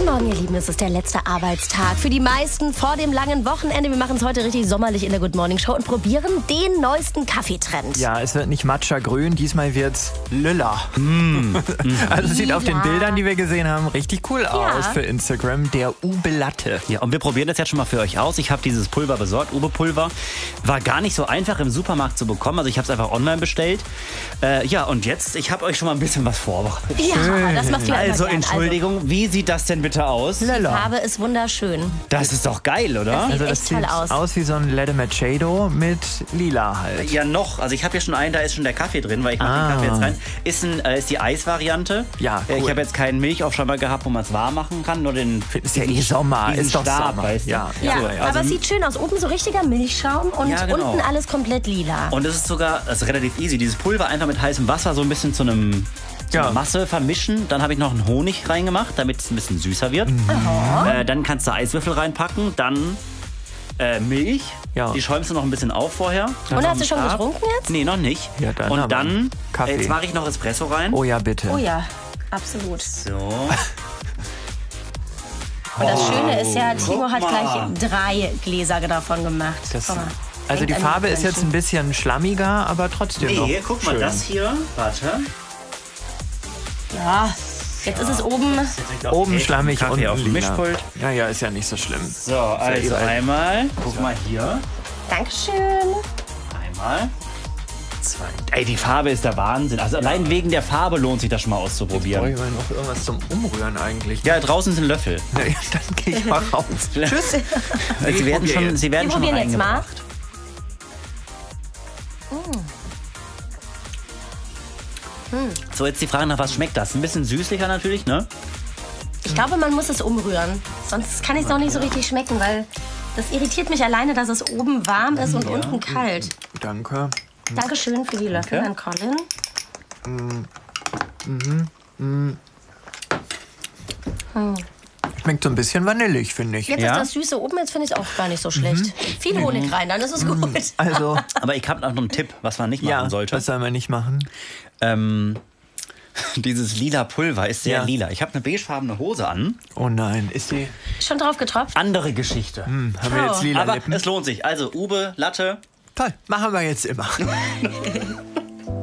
Guten Morgen, ihr Lieben. Es ist der letzte Arbeitstag für die meisten vor dem langen Wochenende. Wir machen es heute richtig sommerlich in der Good Morning Show und probieren den neuesten Kaffeetrend. Ja, es wird nicht Matcha-grün, diesmal wird's lila. Also es sieht auf den Bildern, die wir gesehen haben, richtig cool aus für Instagram. Der Ube Latte. Ja, und wir probieren das jetzt schon mal für euch aus. Ich habe dieses Pulver besorgt, Ube-Pulver. War gar nicht so einfach im Supermarkt zu bekommen. Also ich habe es einfach online bestellt. Ja, und jetzt, ich habe euch schon mal ein bisschen was vorbereitet. Ja, das machst du ja Also, immer gern. Entschuldigung, wie sieht das denn bitte aus? Die Farbe ist wunderschön. Das ist doch geil, oder? Das sieht Also das echt toll sieht aus. wie so ein Latte Macchiato mit lila halt. Ja, noch. Also ich habe hier schon einen, da ist schon der Kaffee drin, weil ich mache den Kaffee jetzt rein. Ist die Eisvariante. Ja, cool. Ich habe jetzt keinen Milchaufschäumer gehabt, wo man es warm machen kann. Nur den Ist ja eh Sommer, diesen ist doch Stab, Sommer. weißt du? Ja. Ja, So, aber es sieht schön aus. Oben so richtiger Milchschaum und Ja, genau. unten alles komplett lila. Und es ist sogar, das ist relativ easy, dieses Pulver einfach mit heißem Wasser so ein bisschen zu einer Masse vermischen. Dann habe ich noch einen Honig reingemacht, damit es ein bisschen süßer wird. Dann kannst du Eiswürfel reinpacken, dann Milch. Ja. Die schäumst du noch ein bisschen auf vorher. Und hast du schon getrunken jetzt? Nee, noch nicht. Ja, dann und aber dann, Kaffee. jetzt mache ich noch Espresso rein. Oh ja, bitte. Oh ja, absolut. So. Und das Schöne ist ja, guck Timo hat mal. gleich 3 Gläser davon gemacht. Guck mal. Also die Denkt an Farbe ist jetzt Menschen. ein bisschen schlammiger, aber trotzdem noch Nee, guck mal, schön. das hier. Warte. Ja, jetzt ist es oben. Oben schlammig, Kaffee unten auf dem lila. Mischpult. Ja, ist ja nicht so schlimm. So, also überall. einmal. Guck mal hier. Dankeschön. Einmal. Zwei. Ey, die Farbe ist der Wahnsinn. Also allein wegen der Farbe lohnt sich das schon mal Brauche auszuprobieren. ich mal noch irgendwas zum Umrühren eigentlich. Ja, draußen sind Löffel. Na ja, dann gehe ich mal raus. Tschüss. Sie werden schon, sie werden Wir schon probieren jetzt mal. reingebracht. So, jetzt die Frage nach, was schmeckt das? Ein bisschen süßlicher natürlich, ne? Ich glaube, man muss es umrühren. Sonst kann ich es noch nicht so richtig schmecken, weil das irritiert mich alleine, dass es oben warm ist und unten kalt. Danke. Dankeschön für die Löffel an Colin. Schmeckt so ein bisschen vanillig, finde ich. Jetzt Ja? ist das Süße oben, jetzt finde ich es auch gar nicht so schlecht. Viel Honig rein, dann ist es gut. Also, Aber ich habe noch einen Tipp, was man nicht machen ja, sollte. was soll man nicht machen? Dieses lila Pulver ist sehr Ja. lila. Ich habe eine beigefarbene Hose an. Oh nein, ist die... Schon drauf getropft? Andere Geschichte. Haben wir jetzt lila Aber Lippen? es lohnt sich. Also Ube, Latte. Toll, machen wir jetzt immer.